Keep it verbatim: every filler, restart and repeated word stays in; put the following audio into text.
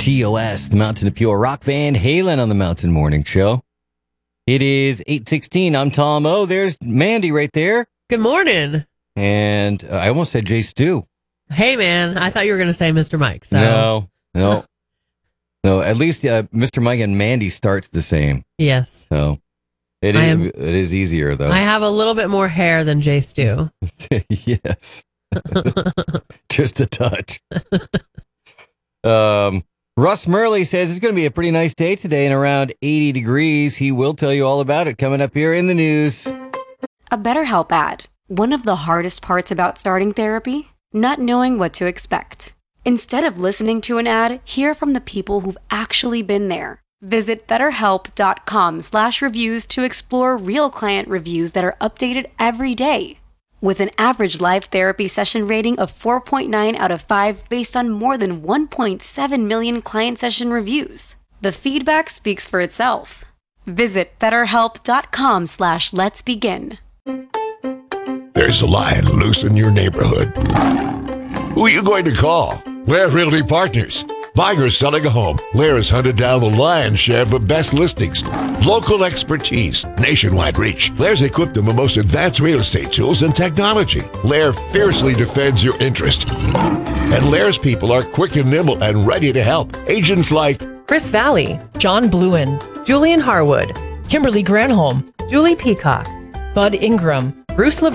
T O S, the Mountain of Pure Rock, Van Halen on the Mountain Morning Show. It is eight sixteen. I'm Tom O. There's Mandy right there. Good morning. And uh, I almost said Jay Stu. Hey, man. I thought you were going to say Mister Mike. So. No, no. No, at least uh, Mister Mike and Mandy starts the same. Yes. So it is, am, it is easier, though. I have a little bit more hair than Jay Stu. Yes. Just a touch. um, Russ Murley says it's going to be a pretty nice day today and around eighty degrees. He will tell you all about it coming up here in the news. A BetterHelp ad. One of the hardest parts about starting therapy? Not knowing what to expect. Instead of listening to an ad, hear from the people who've actually been there. Visit betterhelp.com slash reviews to explore real client reviews that are updated every day. With an average live therapy session rating of four point nine out of five based on more than one point seven million client session reviews. The feedback speaks for itself. Visit betterhelp.com slash let's begin. There's a lion loose in your neighborhood. Who are you going to call? Lair Realty Partners. Buying or selling a home, Lair has hunted down the lion's share of the best listings. Local expertise, nationwide reach. Lair's equipped in the most advanced real estate tools and technology. Lair fiercely defends your interest. And Lair's people are quick and nimble and ready to help. Agents like Chris Valley, John Bluen, Julian Harwood, Kimberly Granholm, Julie Peacock, Bud Ingram, Bruce Lever-